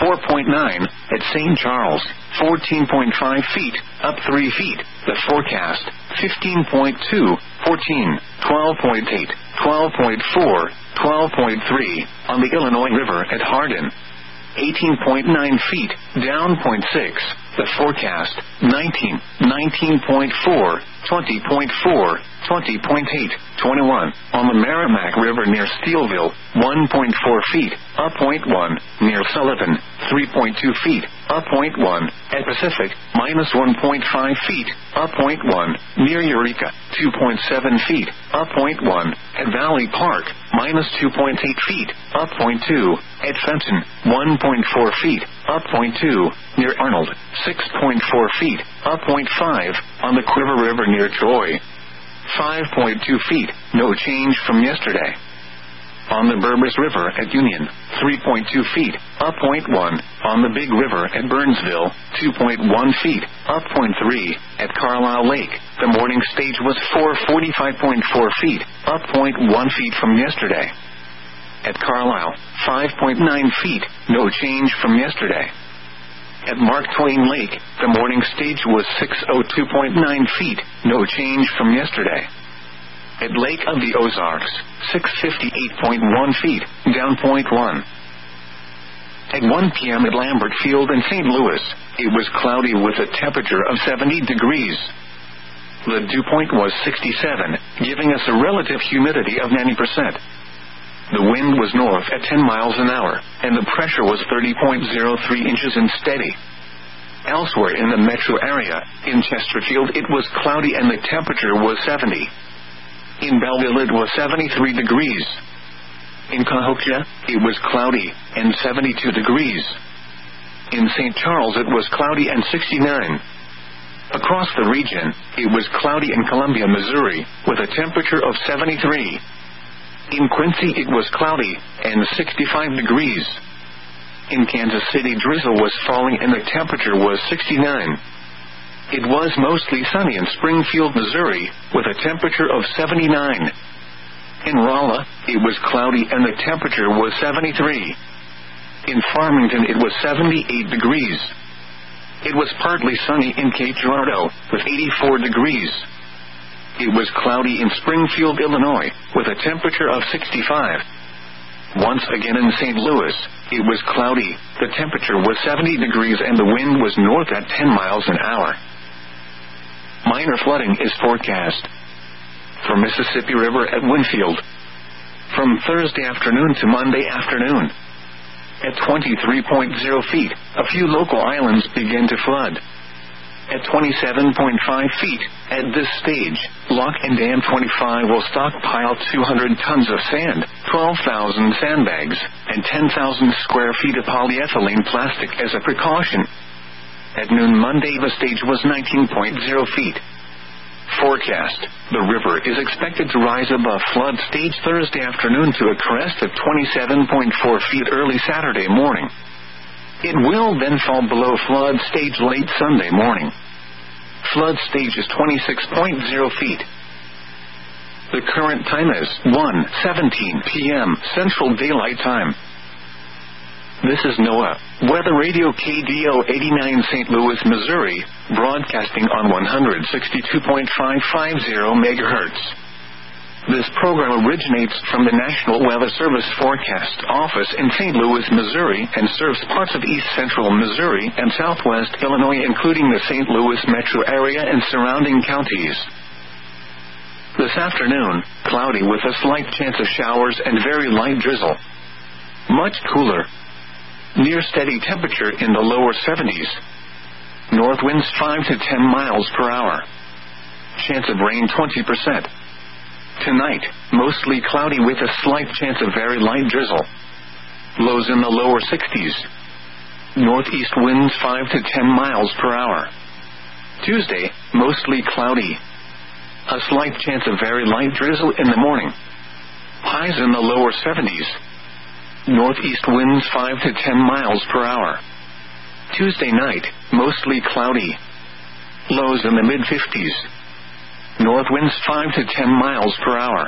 4.9. At St. Charles, 14.5 feet, up 3 feet. The forecast, 15.2, 14, 12.8, 12.4, 12.3. On the Illinois River at Hardin, 18.9 feet, down 0.6. The forecast, 19, 19.4, 20.4, 20.8, 21. On the Merrimack River near Steelville, 1.4 feet, up 0.1. Near Sullivan, 3.2 feet, up 0.1. At Pacific, minus 1.5 feet, up 0.1. Near Eureka, 2.7 feet, up 0.1. At Valley Park, minus 2.8 feet, up 0.2. At Fenton, 1.4 feet, up 0.2. Near Arnold, 6.4 feet, up 0.5. On the Quiver River near Troy, 5.2 feet, no change from yesterday. On the Burbus River at Union, 3.2 feet, up 0.1. On the Big River at Burnsville, 2.1 feet, up 0.3. At Carlisle Lake, the morning stage was 445.4 feet, up 0.1 feet from yesterday. At Carlisle, 5.9 feet, no change from yesterday. At Mark Twain Lake, the morning stage was 602.9 feet, no change from yesterday. At Lake of the Ozarks, 658.1 feet, down 0.1. At 1 p.m. at Lambert Field in St. Louis, it was cloudy with a temperature of 70 degrees. The dew point was 67, giving us a relative humidity of 90%. The wind was north at 10 miles an hour, and the pressure was 30.03 inches and steady. Elsewhere in the metro area, in Chesterfield it was cloudy and the temperature was 70. In Belleville it was 73 degrees. In Cahokia, it was cloudy and 72 degrees. In St. Charles it was cloudy and 69. Across the region, it was cloudy in Columbia, Missouri, with a temperature of 73. In Quincy it was cloudy and 65 degrees. In Kansas City drizzle was falling and the temperature was 69. It was mostly sunny in Springfield, Missouri, with a temperature of 79. In Rolla, it was cloudy and the temperature was 73. In Farmington it was 78 degrees. It was partly sunny in Cape Girardeau, with 84 degrees. It was cloudy in Springfield, Illinois, with a temperature of 65. Once again in St. Louis, it was cloudy, the temperature was 70 degrees and the wind was north at 10 miles an hour. Minor flooding is forecast for Mississippi River at Winfield from Thursday afternoon to Monday afternoon. At 23.0 feet, a few local islands begin to flood. At 27.5 feet, at this stage, Lock and Dam 25 will stockpile 200 tons of sand, 12,000 sandbags, and 10,000 square feet of polyethylene plastic as a precaution. At noon Monday the stage was 19.0 feet. Forecast: the river is expected to rise above flood stage Thursday afternoon to a crest of 27.4 feet early Saturday morning. It will then fall below flood stage late Sunday morning. Flood stage is 26.0 feet. The current time is 1:17 p.m. Central Daylight Time. This is NOAA Weather Radio KDO 89 St. Louis, Missouri, broadcasting on 162.550 MHz. This program originates from the National Weather Service Forecast Office in St. Louis, Missouri, and serves parts of east central Missouri and southwest Illinois, including the St. Louis metro area and surrounding counties. This afternoon, cloudy with a slight chance of showers and very light drizzle. Much cooler. Near steady temperature in the lower 70s. North winds 5 to 10 miles per hour. Chance of rain 20%. Tonight, mostly cloudy with a slight chance of very light drizzle. Lows in the lower 60s. Northeast winds 5 to 10 miles per hour. Tuesday, mostly cloudy. A slight chance of very light drizzle in the morning. Highs in the lower 70s. Northeast winds 5 to 10 miles per hour. Tuesday night, mostly cloudy. Lows in the mid-50s. North winds 5 to 10 miles per hour.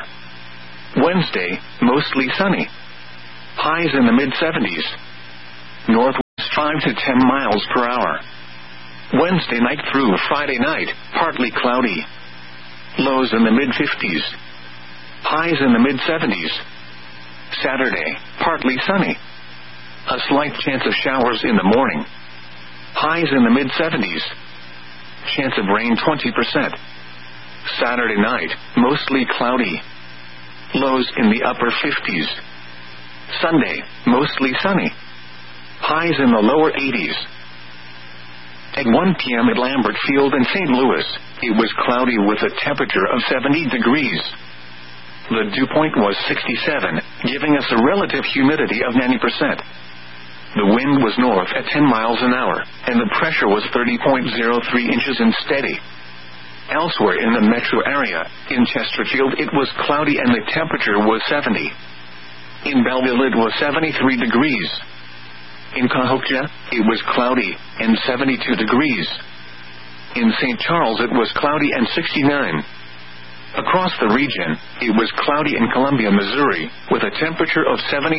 Wednesday, mostly sunny. Highs in the mid-70s. North winds 5 to 10 miles per hour. Wednesday night through Friday night, partly cloudy. Lows in the mid-50s. Highs in the mid-70s. Saturday, partly sunny. A slight chance of showers in the morning. Highs in the mid-70s. Chance of rain 20%. Saturday night, mostly cloudy. Lows in the upper 50s. Sunday, mostly sunny. Highs in the lower 80s. At 1 p.m. at Lambert Field in St. Louis, it was cloudy with a temperature of 70 degrees. The dew point was 67, giving us a relative humidity of 90%. The wind was north at 10 miles an hour, and the pressure was 30.03 inches and steady. Elsewhere in the metro area, in Chesterfield it was cloudy and the temperature was 70. In Belleville it was 73 degrees. In Cahokia, it was cloudy and 72 degrees. In St. Charles it was cloudy and 69. Across the region, it was cloudy in Columbia, Missouri, with a temperature of 73.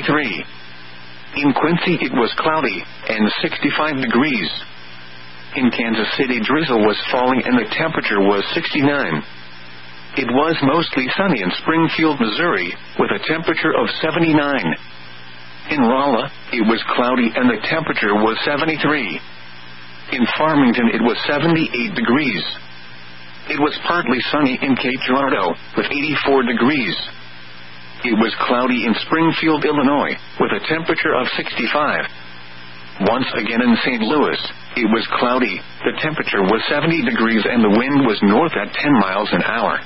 In Quincy it was cloudy and 65 degrees. In Kansas City drizzle was falling and the temperature was 69. It was mostly sunny in Springfield, Missouri, with a temperature of 79. In Rolla, it was cloudy and the temperature was 73. In Farmington it was 78 degrees. It was partly sunny in Cape Girardeau, with 84 degrees. It was cloudy in Springfield, Illinois, with a temperature of 65. Once again in St. Louis, it was cloudy, the temperature was 70 degrees and the wind was north at 10 miles an hour.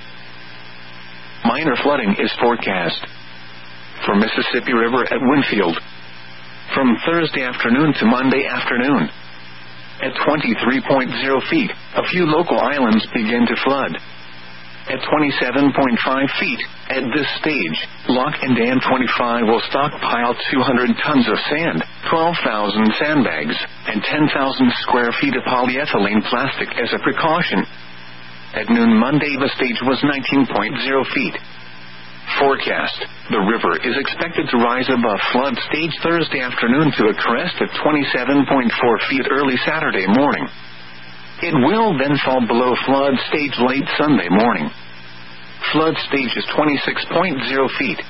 Minor flooding is forecast for Mississippi River at Winfield from Thursday afternoon to Monday afternoon. At 23.0 feet, a few local islands begin to flood. At 27.5 feet, at this stage, Lock and Dam 25 will stockpile 200 tons of sand, 12,000 sandbags, and 10,000 square feet of polyethylene plastic as a precaution. At noon Monday, the stage was 19.0 feet. Forecast: the river is expected to rise above flood stage Thursday afternoon to a crest of 27.4 feet early Saturday morning. It will then fall below flood stage late Sunday morning. Flood stage is 26.0 feet.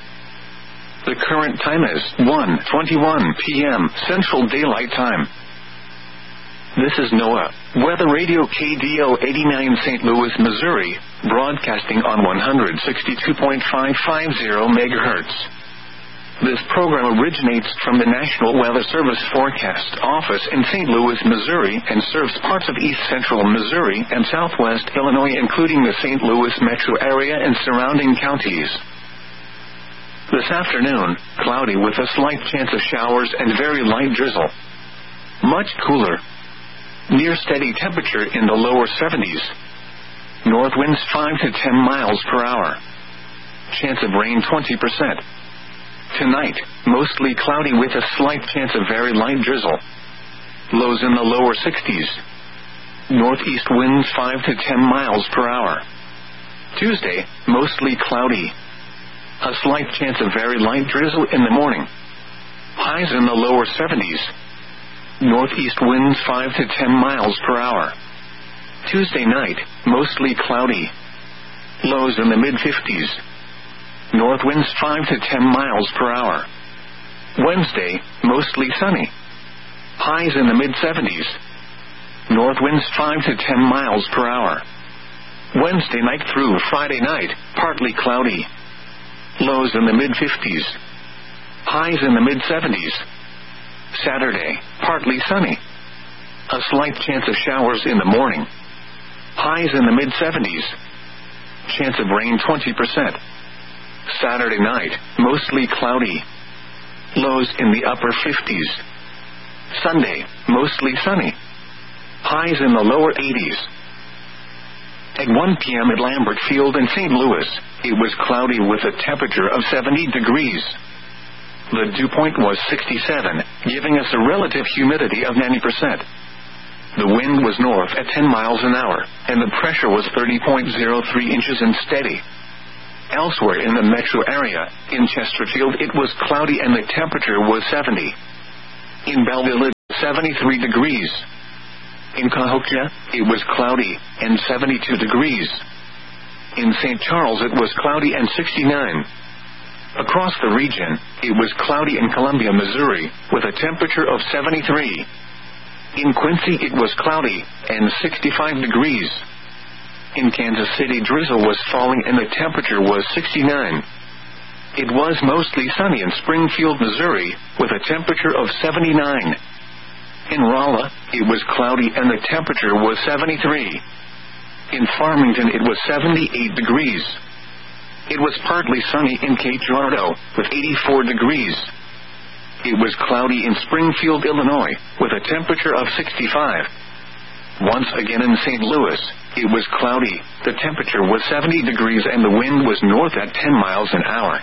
The current time is 1:21 p.m. Central Daylight Time. This is NOAA Weather Radio KDO 89 St. Louis, Missouri, broadcasting on 162.550 MHz. This program originates from the National Weather Service Forecast Office in St. Louis, Missouri, and serves parts of east central Missouri and southwest Illinois, including the St. Louis metro area and surrounding counties. This afternoon, cloudy with a slight chance of showers and very light drizzle. Much cooler. Near steady temperature in the lower 70s. North winds 5 to 10 miles per hour. Chance of rain 20%. Tonight, mostly cloudy with a slight chance of very light drizzle. Lows in the lower 60s. Northeast winds 5 to 10 miles per hour. Tuesday, mostly cloudy. A slight chance of very light drizzle in the morning. Highs in the lower 70s. Northeast winds 5 to 10 miles per hour. Tuesday night, mostly cloudy. Lows in the mid-50s. North winds 5 to 10 miles per hour. Wednesday, mostly sunny. Highs in the mid-70s. North winds 5 to 10 miles per hour. Wednesday night through Friday night, partly cloudy. Lows in the mid-50s. Highs in the mid-70s. Saturday, partly sunny. A slight chance of showers in the morning. Highs in the mid-70s. Chance of rain 20%. Saturday night, mostly cloudy. Lows in the upper 50s. Sunday, mostly sunny. Highs in the lower 80s. At 1 p.m. at Lambert Field in St. Louis, it was cloudy with a temperature of 70 degrees. The dew point was 67, giving us a relative humidity of 90%. The wind was north at 10 miles an hour, and the pressure was 30.03 inches and steady. Elsewhere in the metro area, in Chesterfield it was cloudy and the temperature was 70. In Belleville it was 73 degrees. In Cahokia, it was cloudy and 72 degrees. In St. Charles, it was cloudy and 69. Across the region, it was cloudy in Columbia, Missouri, with a temperature of 73. In Quincy, it was cloudy and 65 degrees. In Kansas City, drizzle was falling and the temperature was 69. It was mostly sunny in Springfield, Missouri, with a temperature of 79. In Rolla, it was cloudy and the temperature was 73. In Farmington, it was 78 degrees. It was partly sunny in Cape Girardeau, with 84 degrees. It was cloudy in Springfield, Illinois, with a temperature of 65. Once again in St. Louis, it was cloudy, the temperature was 70 degrees and the wind was north at 10 miles an hour.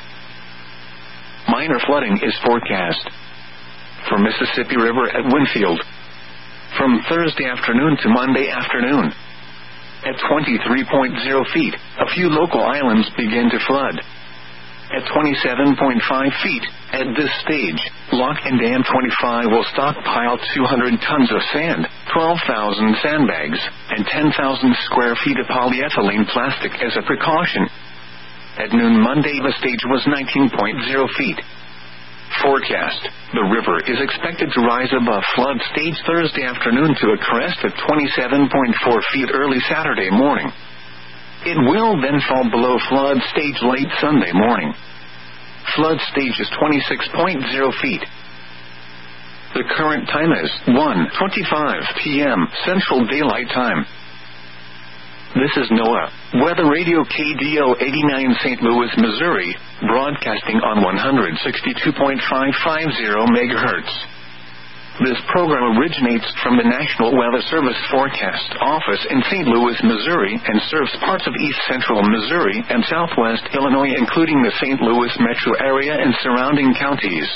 Minor flooding is forecast for Mississippi River at Winfield from Thursday afternoon to Monday afternoon. At 23.0 feet, a few local islands begin to flood. At 27.5 feet, at this stage, Lock and Dam 25 will stockpile 200 tons of sand, 12,000 sandbags, and 10,000 square feet of polyethylene plastic as a precaution. At noon Monday, the stage was 19.0 feet. Forecast: the river is expected to rise above flood stage Thursday afternoon to a crest of 27.4 feet early Saturday morning. It will then fall below flood stage late Sunday morning. Flood stage is 26.0 feet. The current time is 1:25 p.m. Central Daylight Time. This is NOAA Weather Radio KDO 89 St. Louis, Missouri, broadcasting on 162.550 MHz. This program originates from the National Weather Service Forecast Office in St. Louis, Missouri, and serves parts of east central Missouri and southwest Illinois, including the St. Louis metro area and surrounding counties.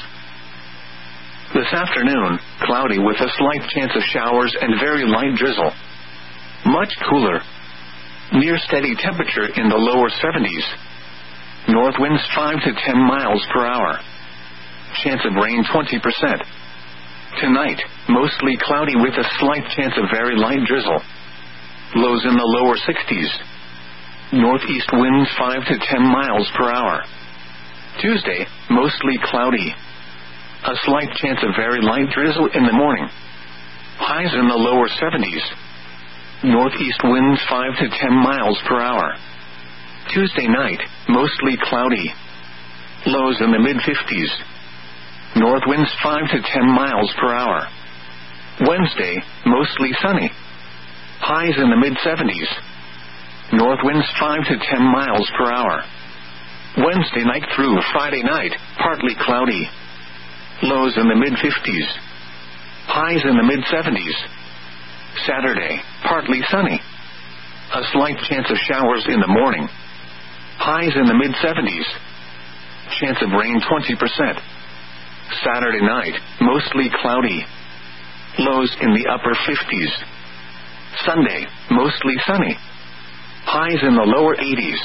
This afternoon, cloudy with a slight chance of showers and very light drizzle. Much cooler. Near steady temperature in the lower 70s. North winds 5 to 10 miles per hour. Chance of rain 20%. Tonight, mostly cloudy with a slight chance of very light drizzle. Lows in the lower 60s. Northeast winds 5 to 10 miles per hour. Tuesday, mostly cloudy. A slight chance of very light drizzle in the morning. Highs in the lower 70s. Northeast winds 5 to 10 miles per hour. Tuesday night, mostly cloudy. Lows in the mid-50s. North winds 5 to 10 miles per hour. Wednesday, mostly sunny. Highs in the mid-70s. North winds 5 to 10 miles per hour. Wednesday night through Friday night, partly cloudy. Lows in the mid-50s. Highs in the mid-70s. Saturday, partly sunny. A slight chance of showers in the morning. Highs in the mid-70s. Chance of rain 20%. Saturday night, mostly cloudy. Lows in the upper 50s. Sunday, mostly sunny. Highs in the lower 80s.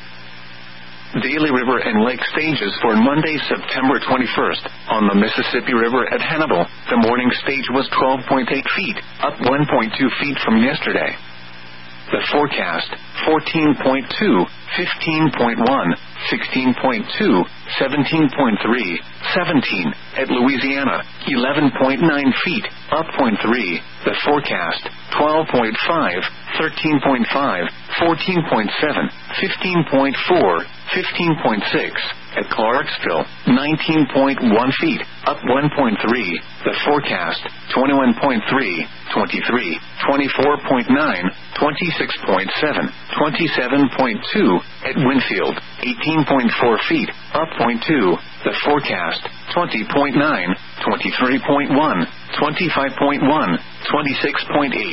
Daily river and lake stages for Monday, September 21st. On the Mississippi River at Hannibal, the morning stage was 12.8 feet, up 1.2 feet from yesterday. The forecast: 14.2, 15.1, 16.2, 17.3, 17. At Louisiana, 11.9 feet, up 0.3. The forecast: 12.5, 13.5, 14.7, 15.4, 15.6. At Clarksville, 19.1 feet, up 1.3. The forecast: 21.3, 23, 24.9, 26.7, 27.2. At Winfield, 18.4 feet, up 0.2. The forecast: 20.9, 23.1, 25.1, 26.8.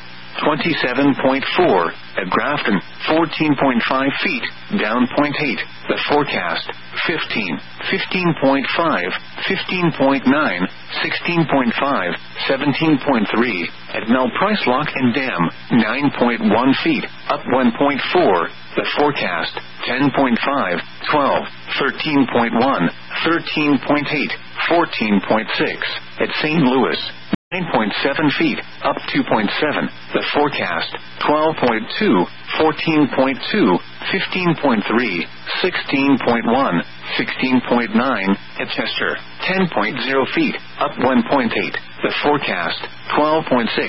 27.4. At Grafton, 14.5 feet, down 0.8. The forecast: 15, 15.5, 15.9, 16.5, 17.3. At Mel Price Lock and Dam, 9.1 feet, up 1.4. The forecast: 10.5, 12, 13.1, 13.8, 14.6. At St. Louis, 9.7 feet, up 2.7. The forecast, 12.2, 14.2, 15.3, 16.1, 16.9. At Chester, 10.0 feet, up 1.8. The forecast, 12.6.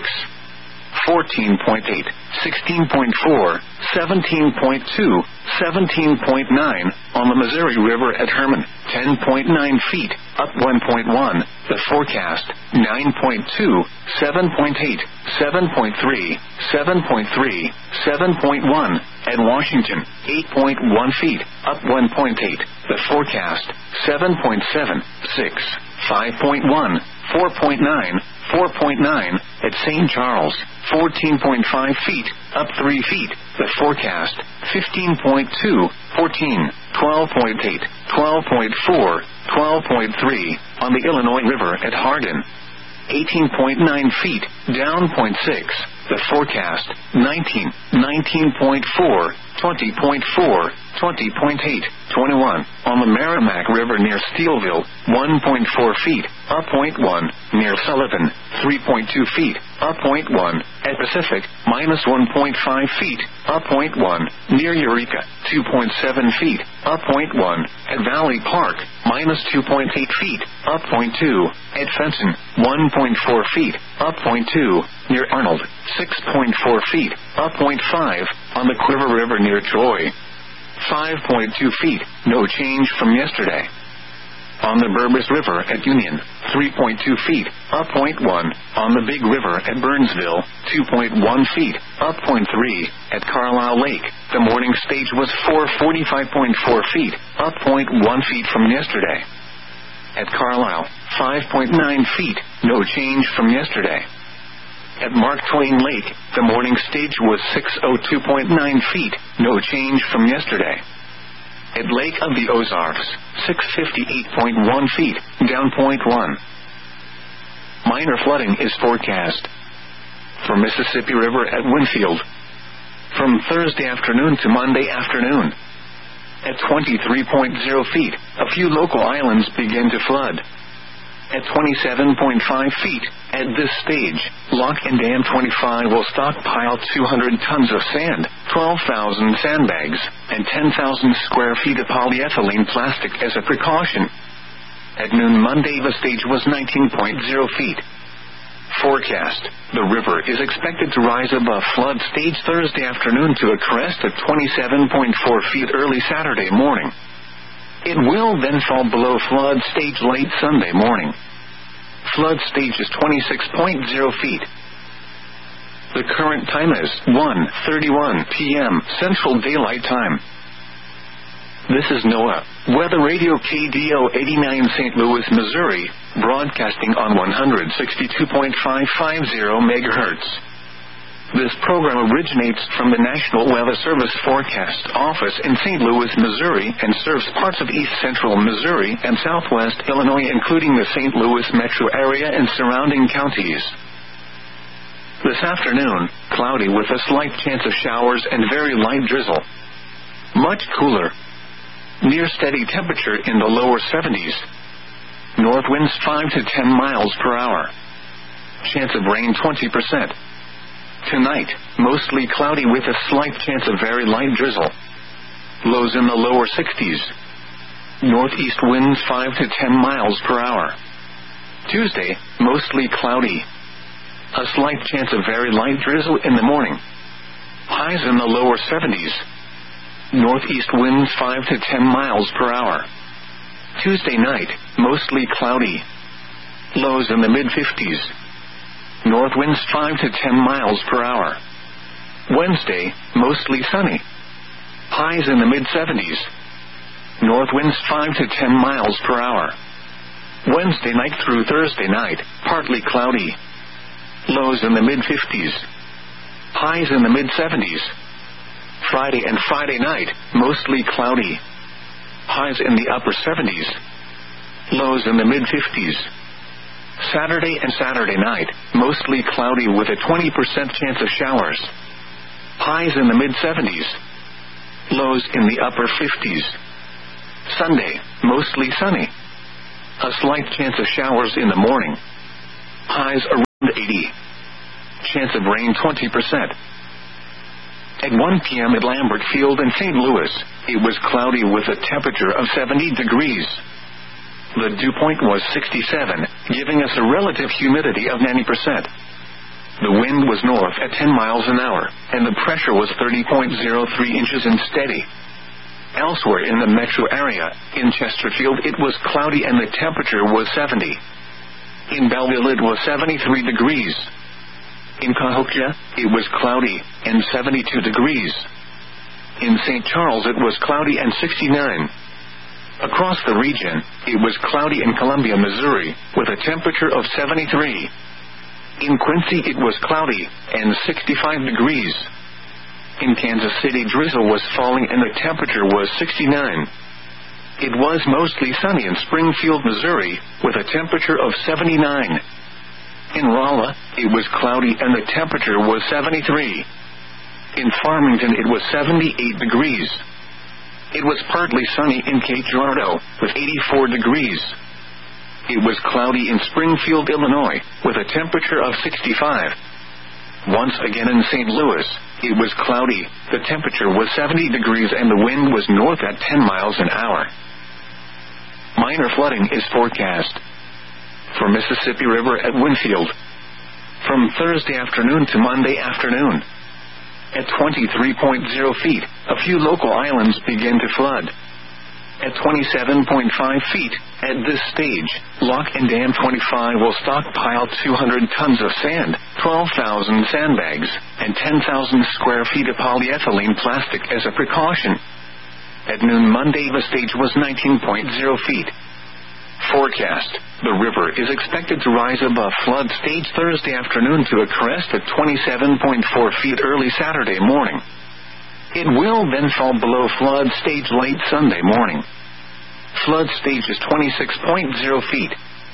14.8, 16.4, 17.2, 17.9. On the Missouri River at Herman, 10.9 feet, up 1.1. The forecast, 9.2, 7.8, 7.3, 7.3, 7.1. At Washington, 8.1 feet, up 1.8. The forecast, 7.7, 6, 5.1, 4.9, 4.9. At St. Charles, 14.5 feet, up 3 feet. The forecast, 15.2, 14, 12.8, 12.4, 12.3. On the Illinois River at Hardin, 18.9 feet, down 0.6. The forecast, 19, 19.4, 20.4, 20.8, 21. On the Merrimack River near Steelville, 1.4 feet, up 0.1. Near Sullivan, 3.2 feet, up 0.1. At Pacific, minus 1.5 feet, up 0.1. Near Eureka, 2.7 feet, up 0.1. At Valley Park, minus 2.8 feet, up 0.2. At Fenton, 1.4 feet, up 0.2. Near Arnold, 6.4 feet, up 0.5. On the Quiver River near Troy, 5.2 feet, no change from yesterday. On the Burbus River at Union, 3.2 feet, up 0.1. On the Big River at Burnsville, 2.1 feet, up 0.3. At Carlisle Lake, the morning stage was 445.4 feet, up 0.1 feet from yesterday. At Carlisle, 5.9 feet, no change from yesterday. At Mark Twain Lake, the morning stage was 602.9 feet, no change from yesterday. At Lake of the Ozarks, 658.1 feet, down 0.1. Minor flooding is forecast. For Mississippi River at Winfield, from Thursday afternoon to Monday afternoon. At 23.0 feet, a few local islands begin to flood. At 27.5 feet, at this stage, Lock and Dam 25 will stockpile 200 tons of sand, 12,000 sandbags, and 10,000 square feet of polyethylene plastic as a precaution. At noon Monday, the stage was 19.0 feet. Forecast: the river is expected to rise above flood stage Thursday afternoon to a crest of 27.4 feet early Saturday morning. It will then fall below flood stage late Sunday morning. Flood stage is 26.0 feet. The current time is 1:31 p.m. Central Daylight Time. This is NOAA Weather Radio KDO 89 St. Louis, Missouri, broadcasting on 162.550 megahertz. This program originates from the National Weather Service Forecast Office in St. Louis, Missouri, and serves parts of east central Missouri and southwest Illinois, including the St. Louis metro area and surrounding counties. This afternoon, cloudy with a slight chance of showers and very light drizzle. Much cooler. Near steady temperature in the lower 70s. North winds 5 to 10 miles per hour. Chance of rain 20%. Tonight, mostly cloudy with a slight chance of very light drizzle. Lows in the lower 60s. Northeast winds 5 to 10 miles per hour. Tuesday, mostly cloudy. A slight chance of very light drizzle in the morning. Highs in the lower 70s. Northeast winds 5 to 10 miles per hour. Tuesday night, mostly cloudy. Lows in the mid-50s. North winds 5 to 10 miles per hour. Wednesday, mostly sunny. Highs in the mid-70s. North winds 5 to 10 miles per hour. Wednesday night through Thursday night, partly cloudy. Lows in the mid-50s. Highs in the mid-70s. Friday and Friday night, mostly cloudy. Highs in the upper 70s. Lows in the mid-50s. Saturday and Saturday night, mostly cloudy with a 20% chance of showers. Highs in the mid-70s. Lows in the upper 50s. Sunday, mostly sunny. A slight chance of showers in the morning. Highs 80. Chance of rain 20%. At 1 p.m. at Lambert Field in St. Louis, it was cloudy with a temperature of 70 degrees. The dew point was 67, giving us a relative humidity of 90%. The wind was north at 10 miles an hour, and the pressure was 30.03 inches and steady. Elsewhere in the metro area, in Chesterfield, it was cloudy and the temperature was 70. In Belleville, it was 73 degrees. In Cahokia, it was cloudy and 72 degrees. In St. Charles, it was cloudy and 69. Across the region, it was cloudy in Columbia, Missouri, with a temperature of 73. In Quincy, it was cloudy and 65 degrees. In Kansas City, drizzle was falling and the temperature was 69. It was mostly sunny in Springfield, Missouri, with a temperature of 79. In Rolla, it was cloudy and the temperature was 73. In Farmington, it was 78 degrees. It was partly sunny in Cape Girardeau, with 84 degrees. It was cloudy in Springfield, Illinois, with a temperature of 65. Once again in St. Louis, it was cloudy, the temperature was 70 degrees and the wind was north at 10 miles an hour. Minor flooding is forecast for Mississippi River at Winfield from Thursday afternoon to Monday afternoon. At 23.0 feet, a few local islands begin to flood. At 27.5 feet, at this stage, Lock and Dam 25 will stockpile 200 tons of sand, 12,000 sandbags, and 10,000 square feet of polyethylene plastic as a precaution. At noon Monday, the stage was 19.0 feet. Forecast: the river is expected to rise above flood stage Thursday afternoon to a crest at 27.4 feet early Saturday morning. It will then fall below flood stage late Sunday morning. Flood stage is 26.0 feet.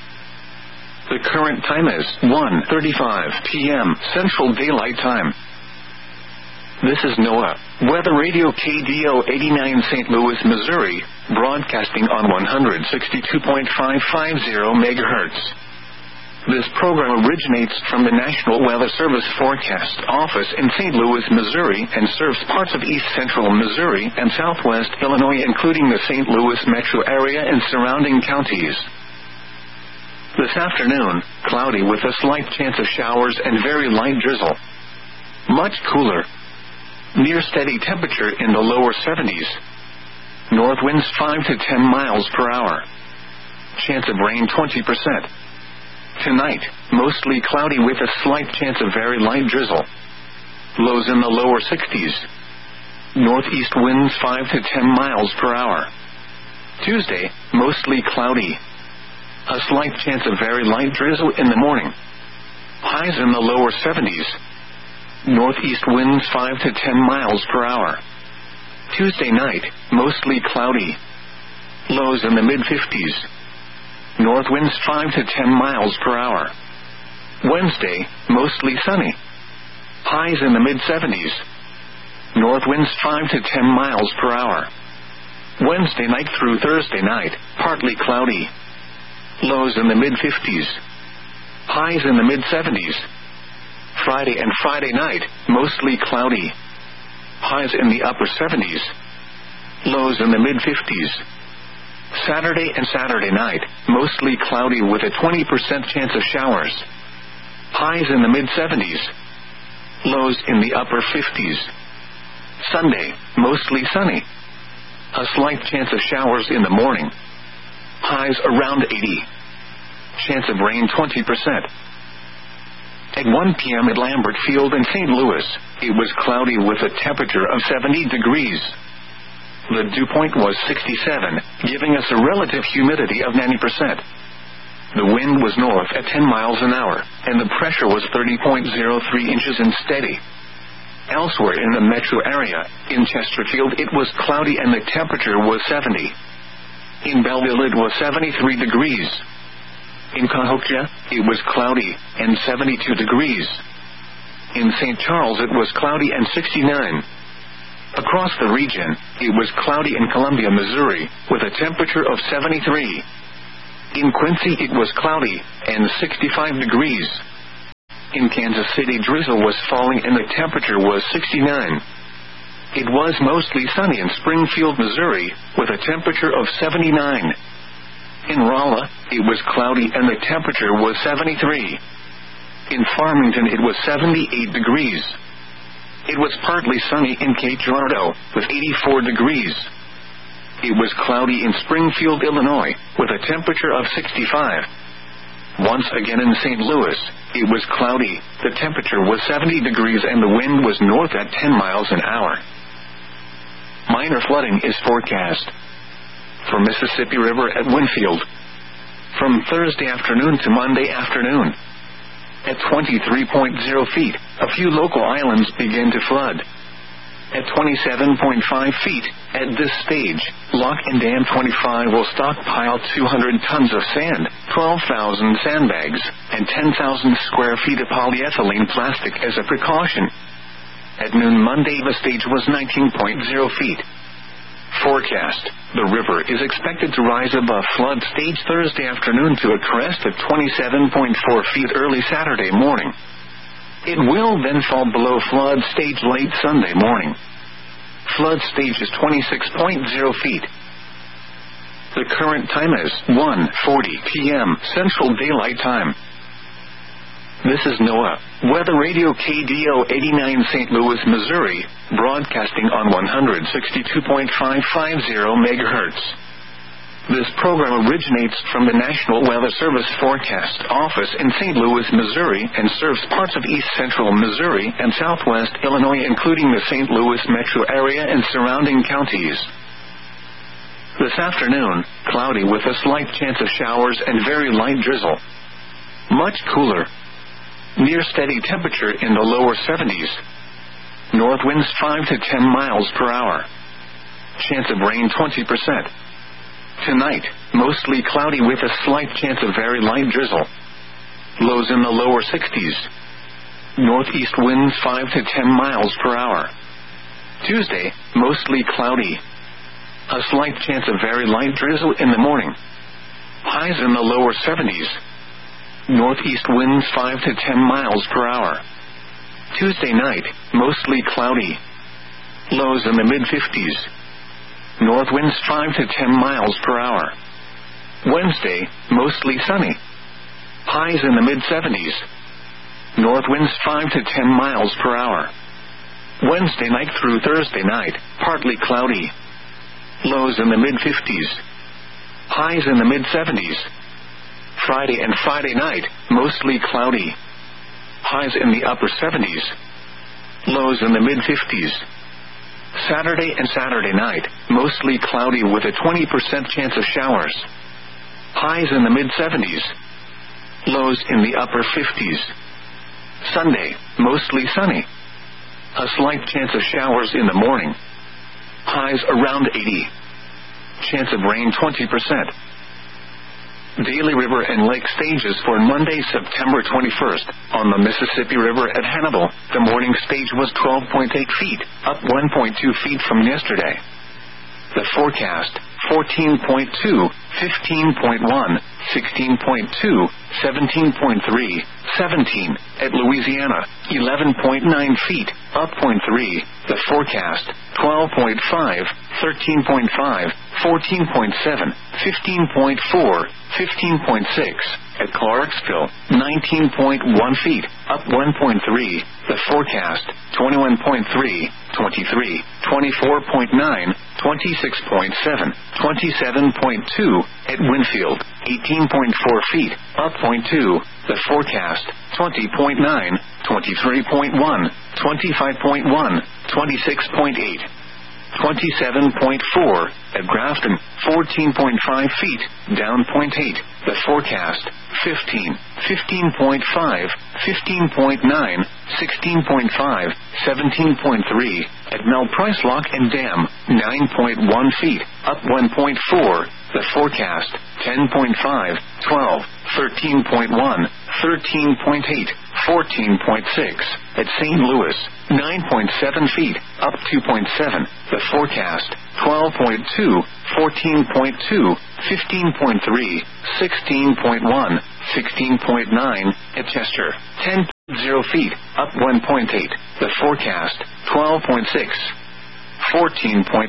The current time is 1:35 p.m. Central Daylight Time. This is NOAA Weather Radio KDO 89 St. Louis, Missouri, broadcasting on 162.550 MHz. This program originates from the National Weather Service Forecast Office in St. Louis, Missouri, and serves parts of east central Missouri and southwest Illinois, including the St. Louis metro area and surrounding counties. This afternoon, cloudy with a slight chance of showers and very light drizzle. Much cooler. Near steady temperature in the lower 70s. North winds 5 to 10 miles per hour. Chance of rain 20%. Tonight, mostly cloudy with a slight chance of very light drizzle. Lows in the lower 60s. Northeast winds 5 to 10 miles per hour. Tuesday, mostly cloudy. A slight chance of very light drizzle in the morning. Highs in the lower 70s. Northeast winds 5 to 10 miles per hour. Tuesday night, mostly cloudy. Lows in the mid-50s. North winds 5 to 10 miles per hour. Wednesday, mostly sunny. Highs in the mid-70s. North winds 5 to 10 miles per hour. Wednesday night through Thursday night, partly cloudy. Lows in the mid-50s. Highs in the mid-70s. Friday and Friday night, mostly cloudy. Highs in the upper 70s. Lows in the mid-50s. Saturday and Saturday night, mostly cloudy with a 20% chance of showers. Highs in the mid-70s. Lows in the upper 50s. Sunday, mostly sunny. A slight chance of showers in the morning. Highs around 80. Chance of rain 20%. At 1 p.m. at Lambert Field in St. Louis, it was cloudy with a temperature of 70 degrees. The dew point was 67, giving us a relative humidity of 90%. The wind was north at 10 miles an hour, and the pressure was 30.03 inches and steady. Elsewhere in the metro area, in Chesterfield, it was cloudy and the temperature was 70. In Belleville, it was 73 degrees. In Cahokia, it was cloudy and 72 degrees. In St. Charles, it was cloudy and 69. Across the region, it was cloudy in Columbia, Missouri, with a temperature of 73. In Quincy, it was cloudy and 65 degrees. In Kansas City, drizzle was falling and the temperature was 69. It was mostly sunny in Springfield, Missouri, with a temperature of 79. In Rolla, it was cloudy and the temperature was 73. In Farmington, it was 78 degrees. It was partly sunny in Cape Girardeau, with 84 degrees. It was cloudy in Springfield, Illinois, with a temperature of 65. Once again in St. Louis, it was cloudy, the temperature was 70 degrees and the wind was north at 10 miles an hour. Minor flooding is forecast for Mississippi River at Winfield from Thursday afternoon to Monday afternoon. At 23.0 feet, a few local islands begin to flood. At 27.5 feet, at this stage, Lock and Dam 25 will stockpile 200 tons of sand, 12,000 sandbags, and 10,000 square feet of polyethylene plastic as a precaution. At noon Monday, the stage was 19.0 feet. Forecast: the river is expected to rise above flood stage Thursday afternoon to a crest of 27.4 feet early Saturday morning. It will then fall below flood stage late Sunday morning. Flood stage is 26.0 feet. The current time is 1:40 p.m. Central Daylight Time. This is NOAA Weather Radio KDO 89 St. Louis, Missouri, broadcasting on 162.550 MHz. This program originates from the National Weather Service Forecast Office in St. Louis, Missouri, and serves parts of east central Missouri and southwest Illinois, including the St. Louis metro area and surrounding counties. This afternoon, cloudy with a slight chance of showers and very light drizzle. Much cooler. Near steady temperature in the lower 70s. North winds 5 to 10 miles per hour. Chance of rain 20%. Tonight, mostly cloudy with a slight chance of very light drizzle. Lows in the lower 60s. Northeast winds 5 to 10 miles per hour. Tuesday, mostly cloudy. A slight chance of very light drizzle in the morning. Highs in the lower 70s. Northeast winds 5 to 10 miles per hour. Tuesday night, mostly cloudy. Lows in the mid-50s. North winds 5 to 10 miles per hour. Wednesday, mostly sunny. Highs in the mid-70s. North winds 5 to 10 miles per hour. Wednesday night through Thursday night, partly cloudy. Lows in the mid-50s. Highs in the mid-70s. Friday and Friday night, mostly cloudy. Highs in the upper 70s. Lows in the mid-50s. Saturday and Saturday night, mostly cloudy with a 20% chance of showers. Highs in the mid-70s. Lows in the upper 50s. Sunday, mostly sunny. A slight chance of showers in the morning. Highs around 80. Chance of rain 20%. Daily river and lake stages for Monday, September 21st. On the Mississippi River at Hannibal, the morning stage was 12.8 feet, up 1.2 feet from yesterday. The forecast: 14.2, 15.1, 16.2, 17.3, 17. At Louisiana, 11.9 feet, up 0.3. The forecast: 12.5, 13.5, 14.7, 15.4, 15.6. At Clarksville, 19.1 feet, up 1.3. The forecast: 21.3, 23, 24.9, 26.7, 27.2. At Winfield, 18.4 feet, up 0.2. The forecast: 20.9, 23.1, 25.1, 26.8. 27.4. At Grafton, 14.5 feet, down 0.8. The forecast: 15, 15.5, 15.9, 16.5, 17.3. At Mel Price Lock and Dam, 9.1 feet, up 1.4. The forecast: 10.5, 12, 13.1, 13.8, 14.6. At St. Louis, 9.7 feet, up 2.7. The forecast: 12.2, 14.2, 15.3, 16.1, 16.9, at Chester, 10.0 feet, up 1.8, the forecast, 12.6. 14.8,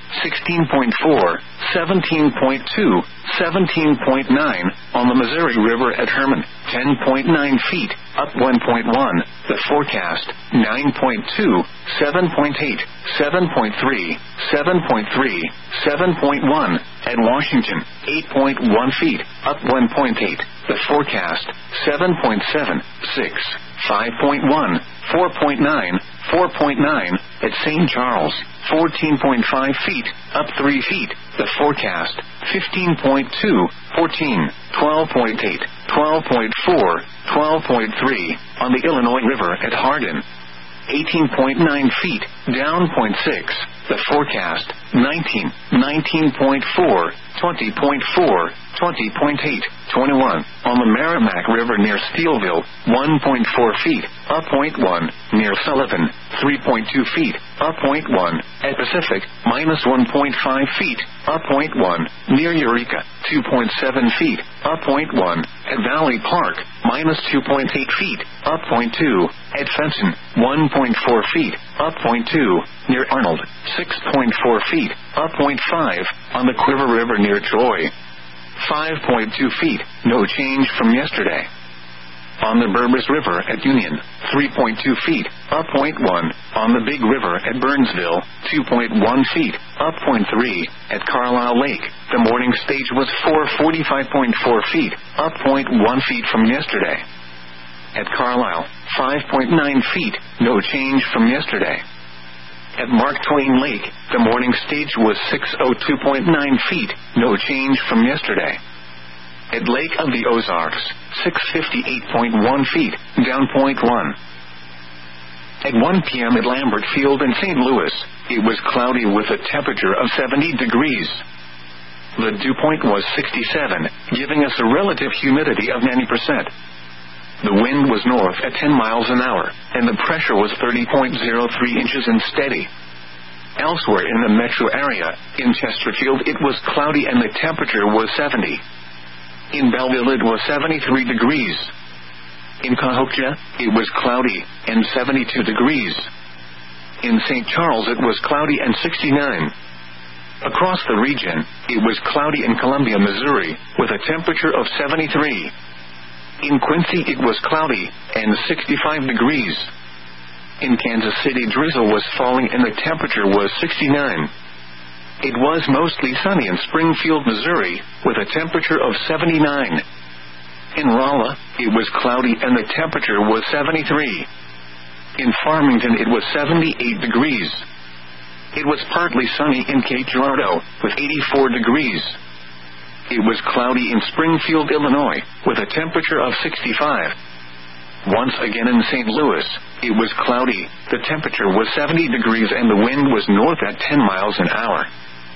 16.4, 17.2, 17.9, on the Missouri River at Herman, 10.9 feet, up 1.1, the forecast, 9.2, 7.8, 7.3, 7.3, 7.1, at Washington, 8.1 feet, up 1.8, the forecast, 7.7, 6, 5.1, 4.9, 4.9, at St. Charles, 14.5 feet, up 3 feet, the forecast, 15.2, 14, 12.8, 12.4, 12.3, on the Illinois River at Hardin, 18.9 feet, down 0.6, the forecast, 19, 19.4, 20.4, 20.8, 21, on the Merrimack River near Steelville, 1.4 feet, up 0.1, near Sullivan, 3.2 feet, up 0.1, at Pacific, minus 1.5 feet, up 0.1, near Eureka, 2.7 feet, up 0.1, at Valley Park, minus 2.8 feet, up 0.2, at Fenton, 1.4 feet, up 0.2, near Arnold, 6.4 feet, up 0.5, on the Quiver River near Troy, 5.2 feet, no change from yesterday. On the Burbus River at Union, 3.2 feet, up 0.1, on the Big River at Burnsville, 2.1 feet, up 0.3, at Carlisle Lake, the morning stage was 445.4 feet, up 0.1 feet from yesterday. At Carlisle, 5.9 feet, no change from yesterday. At Mark Twain Lake, the morning stage was 602.9 feet, no change from yesterday. At Lake of the Ozarks, 658.1 feet, down 0.1. At 1 p.m. at Lambert Field in St. Louis, it was cloudy with a temperature of 70 degrees. The dew point was 67, giving us a relative humidity of 90%. The wind was north at 10 miles an hour, and the pressure was 30.03 inches and steady. Elsewhere in the metro area, in Chesterfield it was cloudy and the temperature was 70. In Belleville it was 73 degrees. In Cahokia, it was cloudy and 72 degrees. In St. Charles it was cloudy and 69. Across the region, it was cloudy in Columbia, Missouri, with a temperature of 73. In Quincy it was cloudy and 65 degrees. In Kansas City drizzle was falling and the temperature was 69. It was mostly sunny in Springfield, Missouri, with a temperature of 79. In Rolla, it was cloudy and the temperature was 73. In Farmington it was 78 degrees. It was partly sunny in Cape Girardeau, with 84 degrees. It was cloudy in Springfield, Illinois, with a temperature of 65. Once again in St. Louis, it was cloudy, the temperature was 70 degrees and the wind was north at 10 miles an hour.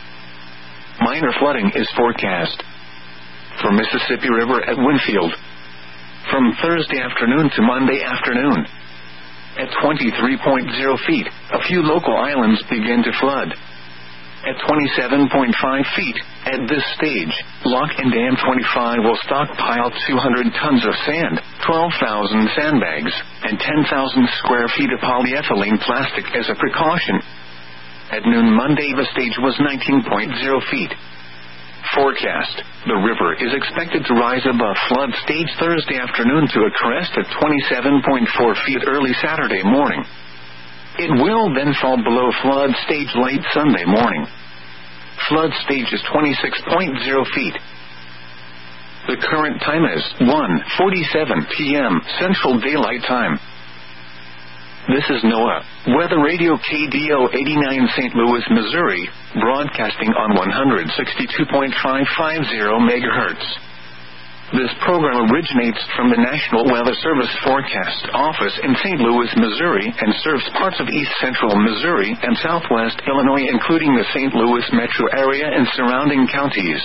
Minor flooding is forecast. For Mississippi River at Winfield, from Thursday afternoon to Monday afternoon. At 23.0 feet, a few local islands begin to flood. At 27.5 feet, at this stage, Lock and Dam 25 will stockpile 200 tons of sand, 12,000 sandbags, and 10,000 square feet of polyethylene plastic as a precaution. At noon Monday, the stage was 19.0 feet. Forecast: the river is expected to rise above flood stage Thursday afternoon to a crest at 27.4 feet early Saturday morning. It will then fall below flood stage late Sunday morning. Flood stage is 26.0 feet. The current time is 1:47 p.m. Central Daylight Time. This is NOAA, Weather Radio KDO 89 St. Louis, Missouri, broadcasting on 162.550 megahertz. This program originates from the National Weather Service Forecast Office in St. Louis, Missouri, and serves parts of east central Missouri and southwest Illinois, including the St. Louis metro area and surrounding counties.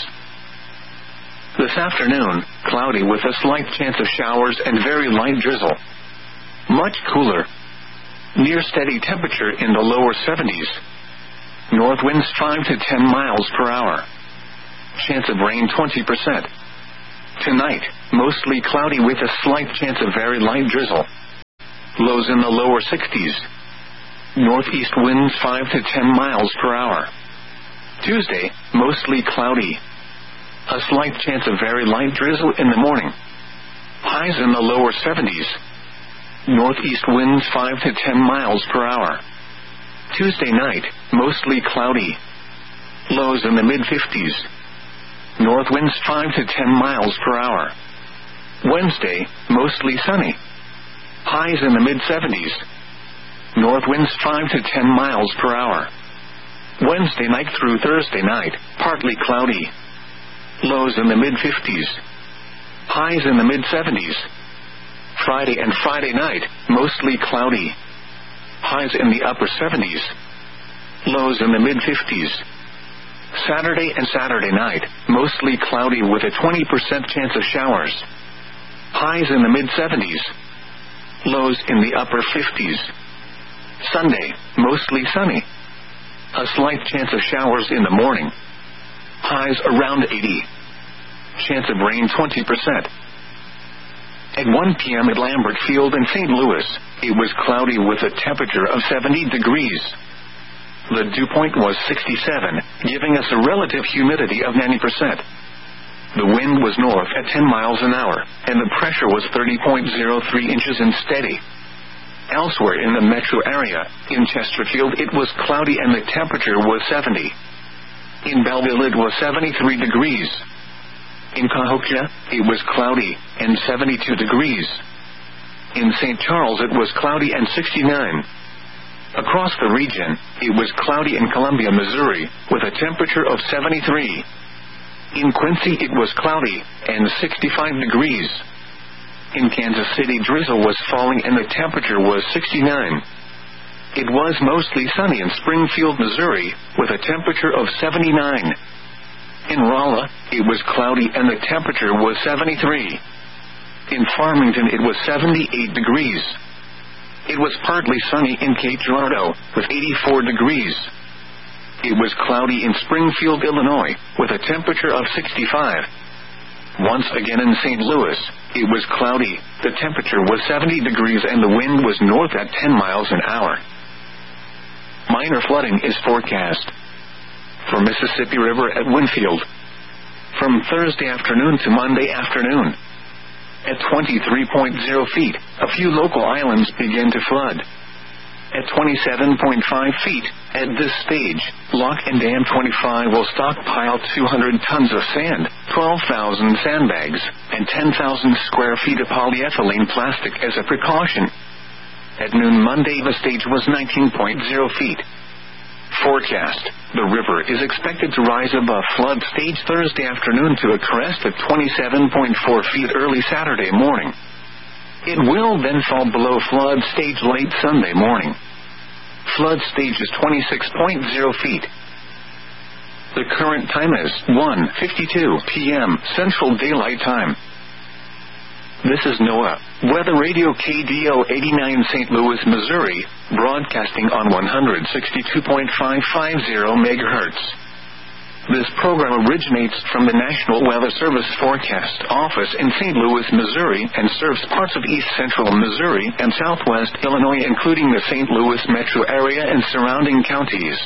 This afternoon, cloudy with a slight chance of showers and very light drizzle. Much cooler. Near steady temperature in the lower 70s. North winds 5 to 10 miles per hour. Chance of rain 20%. Tonight, mostly cloudy with a slight chance of very light drizzle. Lows in the lower 60s. Northeast winds 5 to 10 miles per hour. Tuesday, mostly cloudy. A slight chance of very light drizzle in the morning. Highs in the lower 70s. Northeast winds 5 to 10 miles per hour. Tuesday night, mostly cloudy. Lows in the mid-50s. North winds 5 to 10 miles per hour. Wednesday, mostly sunny. Highs in the mid-70s. North winds 5 to 10 miles per hour. Wednesday night through Thursday night, partly cloudy. Lows in the mid-50s. Highs in the mid-70s. Friday and Friday night, mostly cloudy. Highs in the upper 70s. Lows in the mid-50s. Saturday and Saturday night, mostly cloudy with a 20% chance of showers. Highs in the mid-70s. Lows in the upper 50s. Sunday, mostly sunny. A slight chance of showers in the morning. Highs around 80. Chance of rain 20%. At 1 p.m. at Lambert Field in St. Louis, it was cloudy with a temperature of 70 degrees. The dew point was 67, giving us a relative humidity of 90%. The wind was north at 10 miles an hour, and the pressure was 30.03 inches and steady. Elsewhere in the metro area, in Chesterfield it was cloudy and the temperature was 70. In Belleville it was 73 degrees. In Cahokia, it was cloudy and 72 degrees. In St. Charles it was cloudy and 69. Across the region, it was cloudy in Columbia, Missouri, with a temperature of 73. In Quincy it was cloudy and 65 degrees. In Kansas City drizzle was falling and the temperature was 69. It was mostly sunny in Springfield, Missouri, with a temperature of 79. In Rolla, it was cloudy and the temperature was 73. In Farmington it was 78 degrees. It was partly sunny in Cape Girardeau, with 84 degrees. It was cloudy in Springfield, Illinois, with a temperature of 65. Once again in St. Louis, it was cloudy, the temperature was 70 degrees and the wind was north at 10 miles an hour. Minor flooding is forecast for Mississippi River at Winfield from Thursday afternoon to Monday afternoon. At 23.0 feet, a few local islands begin to flood. At 27.5 feet, at this stage, Lock and Dam 25 will stockpile 200 tons of sand, 12,000 sandbags, and 10,000 square feet of polyethylene plastic as a precaution. At noon Monday, the stage was 19.0 feet. Forecast: the river is expected to rise above flood stage Thursday afternoon to a crest at 27.4 feet early Saturday morning. It will then fall below flood stage late Sunday morning. Flood stage is 26.0 feet. The current time is 1:52 p.m. Central Daylight Time. This is NOAA Weather Radio KDO 89 St. Louis, Missouri, broadcasting on 162.550 MHz. This program originates from the National Weather Service Forecast Office in St. Louis, Missouri, and serves parts of east central Missouri and southwest Illinois, including the St. Louis metro area and surrounding counties.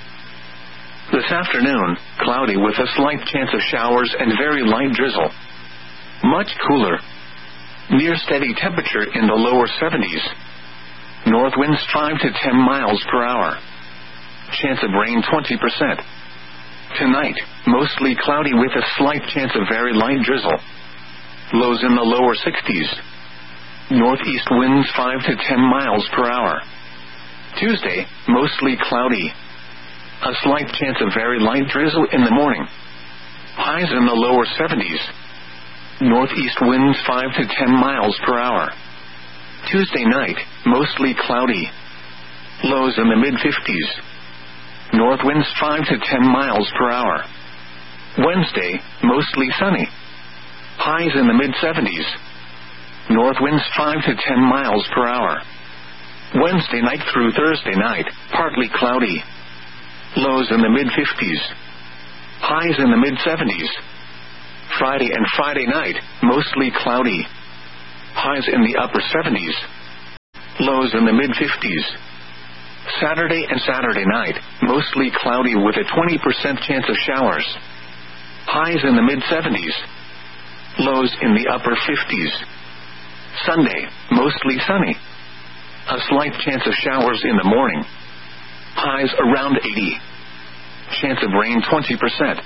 This afternoon, cloudy with a slight chance of showers and very light drizzle. Much cooler. Near steady temperature in the lower 70s. North winds 5 to 10 miles per hour. Chance of rain 20%. Tonight, mostly cloudy with a slight chance of very light drizzle. Lows in the lower 60s. Northeast winds 5 to 10 miles per hour. Tuesday, mostly cloudy. A slight chance of very light drizzle in the morning. Highs in the lower 70s. Northeast winds 5 to 10 miles per hour. Tuesday night, mostly cloudy. Lows in the mid-50s. North winds 5 to 10 miles per hour. Wednesday, mostly sunny. Highs in the mid-70s. North winds 5 to 10 miles per hour. Wednesday night through Thursday night, partly cloudy. Lows in the mid-50s. Highs in the mid-70s. Friday and Friday night, mostly cloudy. Highs in the upper 70s. Lows in the mid-50s. Saturday and Saturday night, mostly cloudy with a 20% chance of showers. Highs in the mid-70s. Lows in the upper 50s. Sunday, mostly sunny. A slight chance of showers in the morning. Highs around 80. Chance of rain 20%.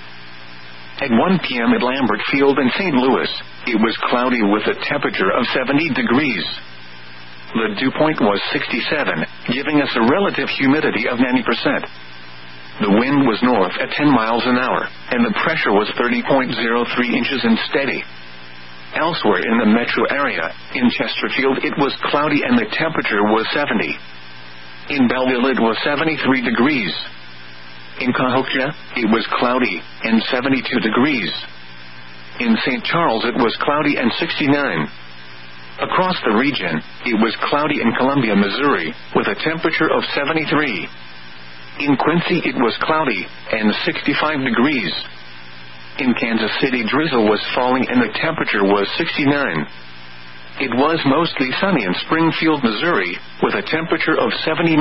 At 1 p.m. at Lambert Field in St. Louis, it was cloudy with a temperature of 70 degrees. The dew point was 67, giving us a relative humidity of 90%. The wind was north at 10 miles an hour, and the pressure was 30.03 inches and steady. Elsewhere in the metro area, in Chesterfield, it was cloudy and the temperature was 70. In Belleville, it was 73 degrees. In Cahokia, it was cloudy and 72 degrees. In St. Charles, it was cloudy and 69. Across the region, it was cloudy in Columbia, Missouri, with a temperature of 73. In Quincy, it was cloudy and 65 degrees. In Kansas City, drizzle was falling and the temperature was 69. It was mostly sunny in Springfield, Missouri, with a temperature of 79.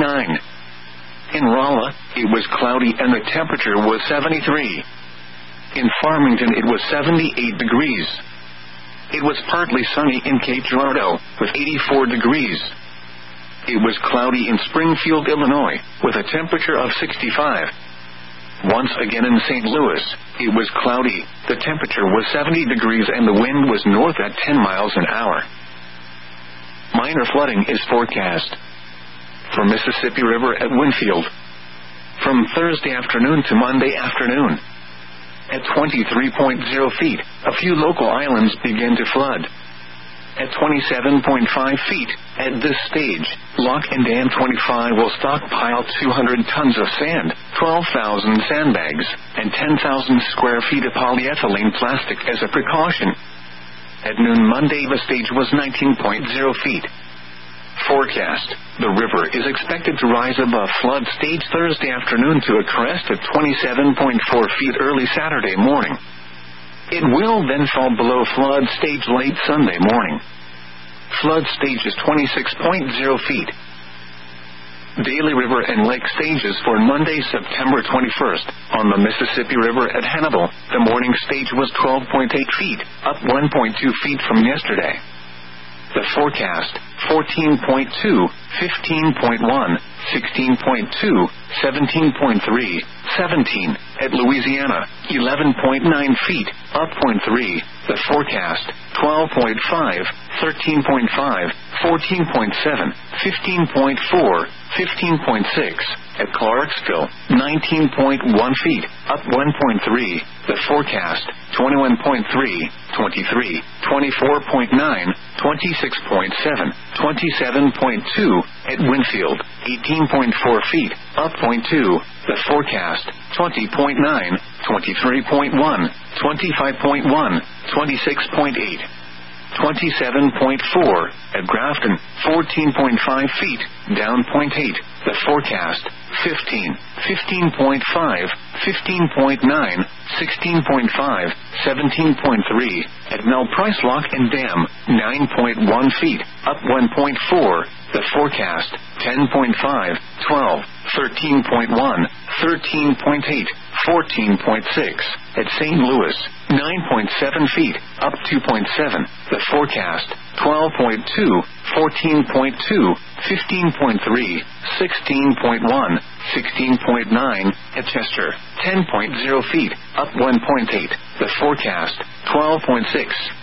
In Rolla, it was cloudy and the temperature was 73. In Farmington, it was 78 degrees. It was partly sunny in Cape Girardeau, with 84 degrees. It was cloudy in Springfield, Illinois, with a temperature of 65. Once again in St. Louis, it was cloudy, the temperature was 70 degrees and the wind was north at 10 miles an hour. Minor flooding is forecast. For Mississippi River at Winfield, from Thursday afternoon to Monday afternoon. At 23.0 feet, a few local islands begin to flood. At 27.5 feet, at this stage, Lock and Dam 25 will stockpile 200 tons of sand, 12,000 sandbags, and 10,000 square feet of polyethylene plastic as a precaution. At noon Monday, the stage was 19.0 feet. Forecast: the river is expected to rise above flood stage Thursday afternoon to a crest at 27.4 feet early Saturday morning. It will then fall below flood stage late Sunday morning. Flood stage is 26.0 feet. Daily River and Lake stages for Monday, September 21st. On the Mississippi River at Hannibal, the morning stage was 12.8 feet, up 1.2 feet from yesterday. The forecast: 14.2, 15.1, 16.2, 17.3, 17. At Louisiana, 11.9 feet, up 0.3. The forecast: 12.5, 13.5, 14.7, 15.4, 15.6. At Clarksville, 19.1 feet, up 1.3. The forecast: 21.3, 23, 24.9, 26.7, 27.2. At Winfield, 18.4 feet, up 0.2. The forecast: 20.9, 23.1, 25.1, 26.8. 27.4. At Grafton, 14.5 feet, down 0.8. The forecast: 15, 15.5, 15.9, 16.5, 17.3. At Mel Price Lock and Dam, 9.1 feet, up 1.4. The forecast: 10.5, 12, 13.1, 13.8, 14.6. At St. Louis, 9.7 feet, up 2.7. The forecast: 12.2, 14.2, 15.3, 16.1, 16.9. At Chester, 10.0 feet, up 1.8. The forecast: 12.6,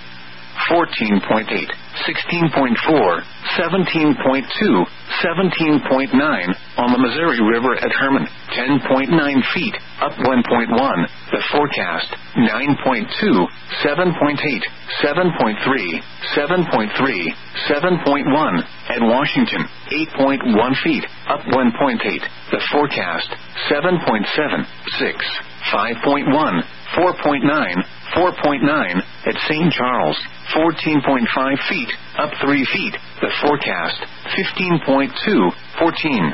14.8, 16.4, 17.2, 17.9. On the Missouri River at Herman, 10.9 feet, up 1.1. The forecast: 9.2, 7.8, 7.3, 7.3, 7.1. At Washington, 8.1 feet, up 1.8. The forecast: 7.7, 6, 5.1, 4.9, 4.9. At St. Charles, 14.5 feet, up 3 feet. The forecast: 15.2, 14,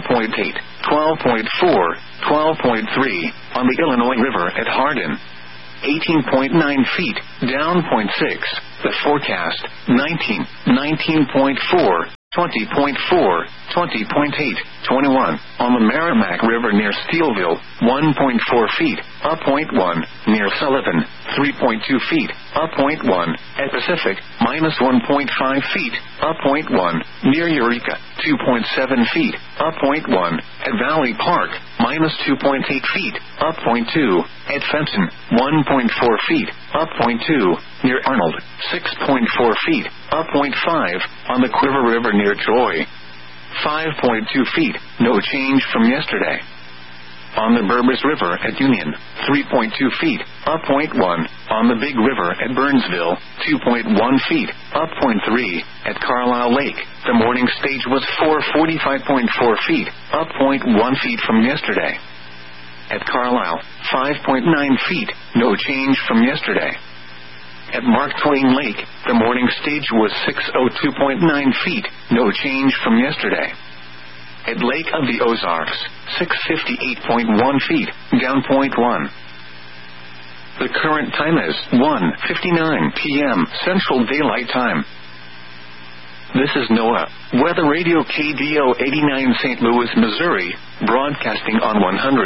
12.8, 12.4, 12.3. On the Illinois River at Hardin, 18.9 feet, down 0.6. The forecast, 19, 19.4. 20.4, 20.8, 21. On the Merrimack River near Steelville, 1.4 feet, up 0.1. Near Sullivan, 3.2 feet, up 0.1. At Pacific, minus 1.5 feet, up 0.1. Near Eureka, 2.7 feet, up 0.1. At Valley Park, minus 2.8 feet, up 0.2. At Fenton, 1.4 feet, up 0.2. Near Arnold, 6.4 feet, up 0.5. On the Quiver River near Troy, 5.2 feet, no change from yesterday. On the Burbus River at Union, 3.2 feet, up 0.1. On the Big River at Burnsville, 2.1 feet, up 0.3. At Carlisle Lake, the morning stage was 445.4 feet, up 0.1 feet from yesterday. At Carlisle, 5.9 feet, no change from yesterday. At Mark Twain Lake, the morning stage was 602.9 feet, no change from yesterday. At Lake of the Ozarks, 658.1 feet, down 0.1. The current time is 1:59 p.m. Central Daylight Time. This is NOAA, Weather Radio KDO 89 St. Louis, Missouri, broadcasting on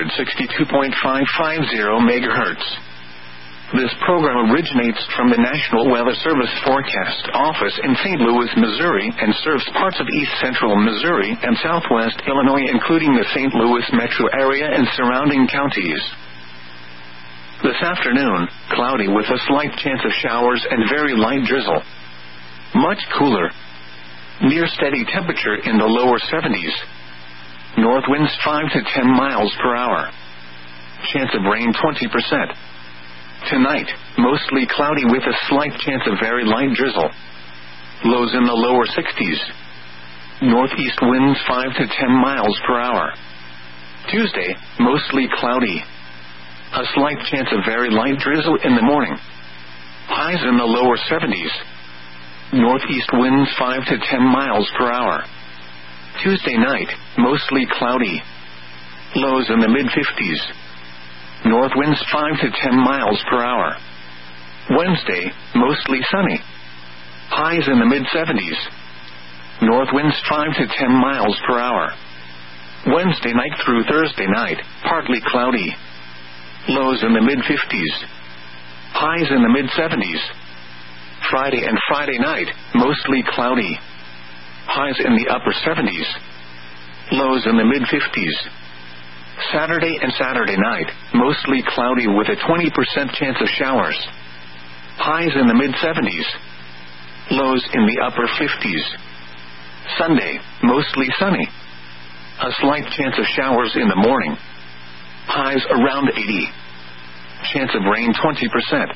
162.550 MHz. This program originates from the National Weather Service Forecast Office in St. Louis, Missouri, and serves parts of east central Missouri and southwest Illinois, including the St. Louis metro area and surrounding counties. This afternoon, cloudy with a slight chance of showers and very light drizzle. Much cooler. Near steady temperature in the lower 70s. North winds 5 to 10 miles per hour. Chance of rain 20%. Tonight, mostly cloudy with a slight chance of very light drizzle. Lows in the lower 60s. Northeast winds 5 to 10 miles per hour. Tuesday, mostly cloudy. A slight chance of very light drizzle in the morning. Highs in the lower 70s. Northeast winds 5 to 10 miles per hour. Tuesday night, mostly cloudy. Lows in the mid-50s. North winds 5 to 10 miles per hour. Wednesday, mostly sunny. Highs in the mid-70s. North winds 5 to 10 miles per hour. Wednesday night through Thursday night, partly cloudy. Lows in the mid-50s. Highs in the mid-70s. Friday and Friday night, mostly cloudy. Highs in the upper 70s. Lows in the mid-50s. Saturday and Saturday night, mostly cloudy with a 20% chance of showers. Highs in the mid-70s. Lows in the upper 50s. Sunday, mostly sunny. A slight chance of showers in the morning. Highs around 80. Chance of rain 20%.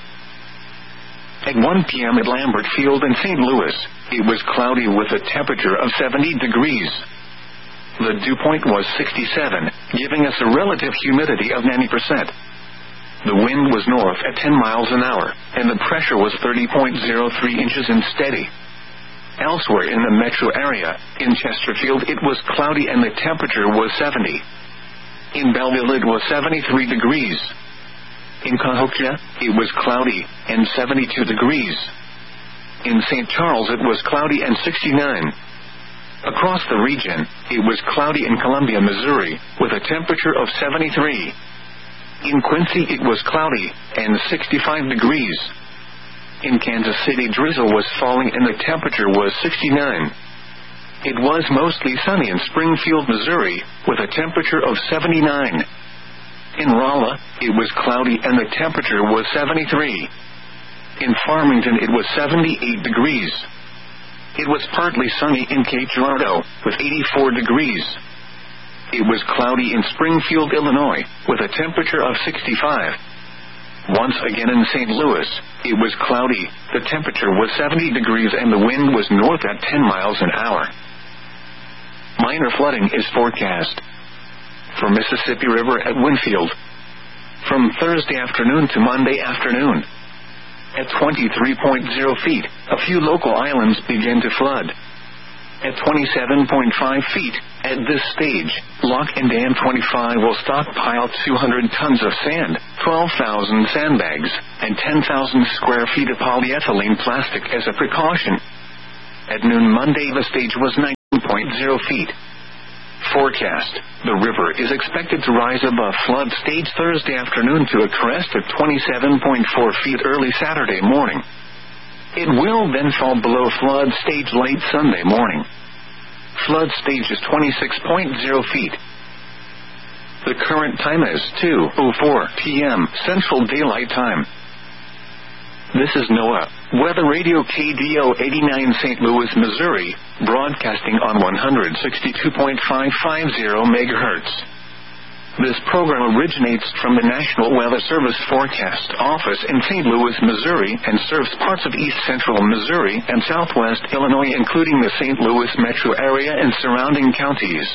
At 1 p.m. at Lambert Field in St. Louis, it was cloudy with a temperature of 70 degrees. The dew point was 67, giving us a relative humidity of 90%. The wind was north at 10 miles an hour, and the pressure was 30.03 inches and steady. Elsewhere in the metro area, in Chesterfield it was cloudy and the temperature was 70. In Belleville it was 73 degrees. In Cahokia, it was cloudy and 72 degrees. In St. Charles it was cloudy and 69. Across the region, it was cloudy in Columbia, Missouri, with a temperature of 73. In Quincy it was cloudy and 65 degrees. In Kansas City drizzle was falling and the temperature was 69. It was mostly sunny in Springfield, Missouri, with a temperature of 79. In Rolla, it was cloudy and the temperature was 73. In Farmington it was 78 degrees. It was partly sunny in Cape Girardeau, with 84 degrees. It was cloudy in Springfield, Illinois, with a temperature of 65. Once again in St. Louis, it was cloudy, the temperature was 70 degrees and the wind was north at 10 miles an hour. Minor flooding is forecast. For Mississippi River at Winfield, from Thursday afternoon to Monday afternoon. At 23.0 feet, a few local islands begin to flood. at 27.5 feet. At this stage, Lock and Dam 25 will stockpile 200 tons of sand, 12,000 sandbags, and 10,000 square feet of polyethylene plastic as a precaution. At noon Monday, the stage was 19.0 feet. Forecast: the river is expected to rise above flood stage Thursday afternoon to a crest of 27.4 feet early Saturday morning. It will then fall below flood stage late Sunday morning. Flood stage is 26.0 feet. The current time is 2:04 p.m. Central Daylight Time. This is NOAA Weather Radio KDO 89 St. Louis, Missouri, broadcasting on 162.550 MHz. This program originates from the National Weather Service Forecast Office in St. Louis, Missouri, and serves parts of east central Missouri and southwest Illinois, including the St. Louis metro area and surrounding counties.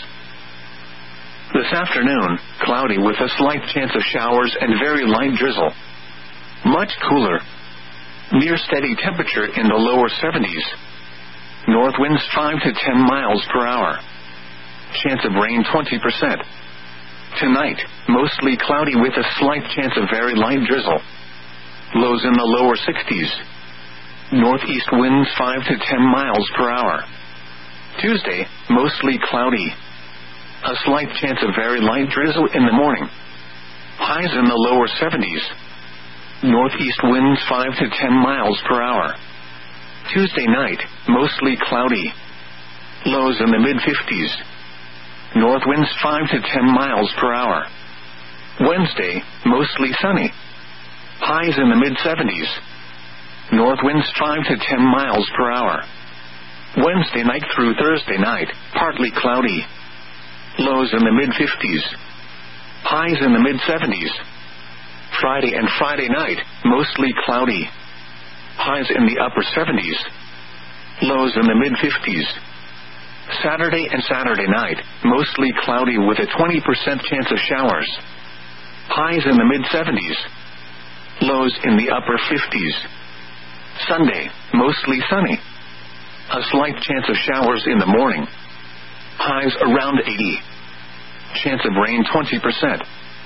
This afternoon, cloudy with a slight chance of showers and very light drizzle. Much cooler. Near steady temperature in the lower 70s. North winds 5 to 10 miles per hour. Chance of rain 20%. Tonight, mostly cloudy with a slight chance of very light drizzle. Lows in the lower 60s. Northeast winds 5 to 10 miles per hour. Tuesday, mostly cloudy. A slight chance of very light drizzle in the morning. Highs in the lower 70s. Northeast winds 5 to 10 miles per hour. Tuesday night, mostly cloudy. Lows in the mid-50s. North winds 5 to 10 miles per hour. Wednesday, mostly sunny. Highs in the mid-70s. North winds 5 to 10 miles per hour. Wednesday night through Thursday night, partly cloudy. Lows in the mid-50s. Highs in the mid-70s. Friday and Friday night, mostly cloudy. Highs in the upper 70s. Lows in the mid-50s. Saturday and Saturday night, mostly cloudy with a 20% chance of showers. Highs in the mid-70s. Lows in the upper 50s. Sunday, mostly sunny. A slight chance of showers in the morning. Highs around 80. Chance of rain 20%.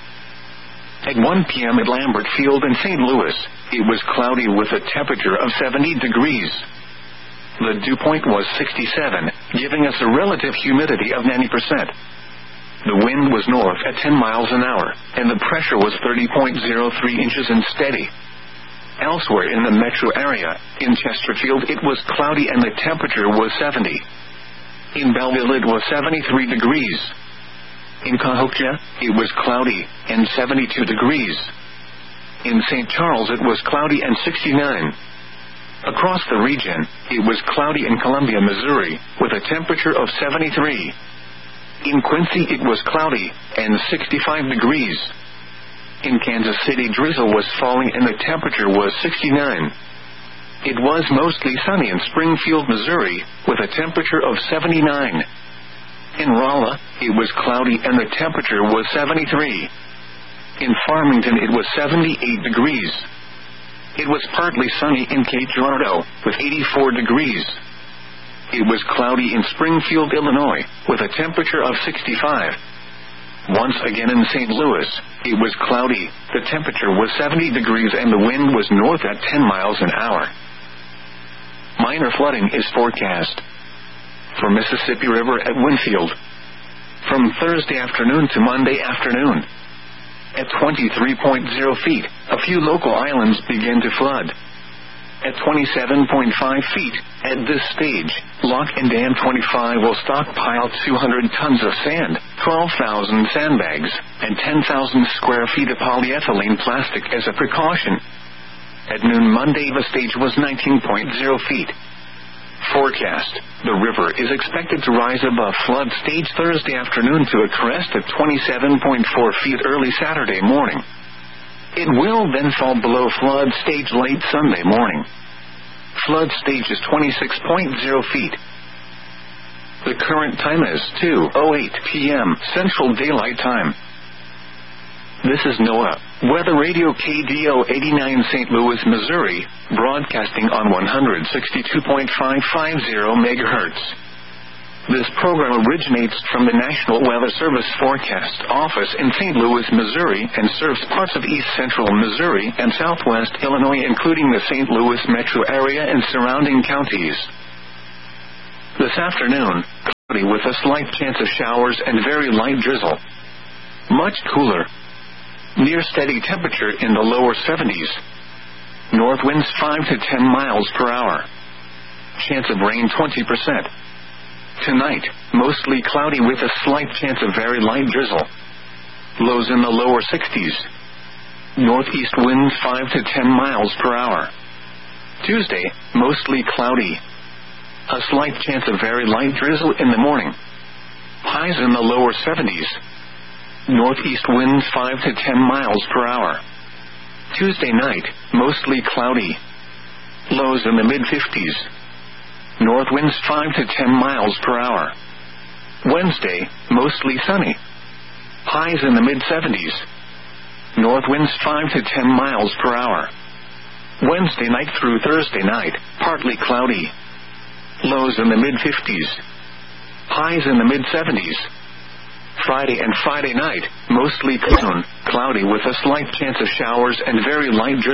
At 1 p.m. at Lambert Field in St. Louis, it was cloudy with a temperature of 70 degrees. The dew point was 67, giving us a relative humidity of 90%. The wind was north at 10 miles an hour, and the pressure was 30.03 inches and steady. Elsewhere in the metro area, in Chesterfield, it was cloudy and the temperature was 70. In Belleville, it was 73 degrees. In Cahokia, it was cloudy and 72 degrees. In St. Charles, it was cloudy and 69. Across the region, it was cloudy in Columbia, Missouri, with a temperature of 73. In Quincy, it was cloudy and 65 degrees. In Kansas City, drizzle was falling and the temperature was 69. It was mostly sunny in Springfield, Missouri, with a temperature of 79. In Rolla, it was cloudy and the temperature was 73. In Farmington, it was 78 degrees. It was partly sunny in Cape Girardeau, with 84 degrees. It was cloudy in Springfield, Illinois, with a temperature of 65. Once again in St. Louis, it was cloudy, the temperature was 70 degrees and the wind was north at 10 miles an hour. Minor flooding is forecast for Mississippi River at Winfield from Thursday afternoon to Monday afternoon. At 23.0 feet, a few local islands begin to flood. At 27.5 feet, at this stage, Lock and Dam 25 will stockpile 200 tons of sand, 12,000 sandbags, and 10,000 square feet of polyethylene plastic as a precaution. At noon Monday, the stage was 19.0 feet. Forecast: the river is expected to rise above flood stage Thursday afternoon to a crest of 27.4 feet early Saturday morning. It will then fall below flood stage late Sunday morning. Flood stage is 26.0 feet. The current time is 2:08 p.m. Central Daylight Time. This is NOAA Weather Radio KDO 89 St. Louis, Missouri, broadcasting on 162.550 MHz. This program originates from the National Weather Service Forecast Office in St. Louis, Missouri, and serves parts of east central Missouri and southwest Illinois, including the St. Louis metro area and surrounding counties. This afternoon, cloudy with a slight chance of showers and very light drizzle. Much cooler. Near steady temperature in the lower 70s. North winds 5 to 10 miles per hour. Chance of rain 20%. Tonight, mostly cloudy with a slight chance of very light drizzle. Lows in the lower 60s. Northeast winds 5 to 10 miles per hour. Tuesday, mostly cloudy. A slight chance of very light drizzle in the morning. Highs in the lower 70s. Northeast winds 5 to 10 miles per hour. Tuesday night, mostly cloudy. Lows in the mid-50s. North winds 5 to 10 miles per hour. Wednesday, mostly sunny. Highs in the mid-70s. North winds 5 to 10 miles per hour. Wednesday night through Thursday night, partly cloudy. Lows in the mid-50s. Highs in the mid-70s. Friday and Friday night, mostly cloudy with a slight chance of showers and very light drizzle.